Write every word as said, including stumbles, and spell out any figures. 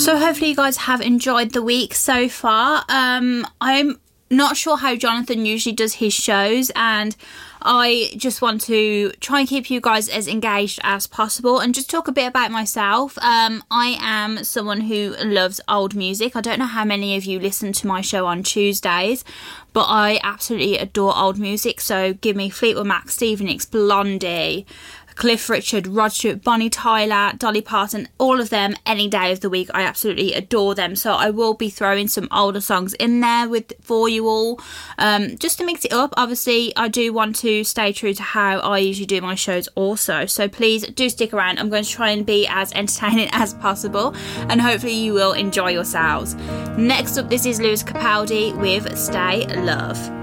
So hopefully you guys have enjoyed the week so far. Um, I'm not sure how Jonathan usually does his shows, and I just want to try and keep you guys as engaged as possible and just talk a bit about myself. Um, I am someone who loves old music. I don't know how many of you listen to my show on Tuesdays, but I absolutely adore old music. So give me Fleetwood Mac, Stevie Nicks, Blondie, Cliff Richard, Rod Stewart, Bonnie Tyler, Dolly Parton, all of them any day of the week. I absolutely adore them. So I will be throwing some older songs in there with for you all, um, just to mix it up. Obviously, I do want to stay true to how I usually do my shows also. So please do stick around. I'm going to try and be as entertaining as possible, and hopefully you will enjoy yourselves. Next up, this is Lewis Capaldi with Stay Love.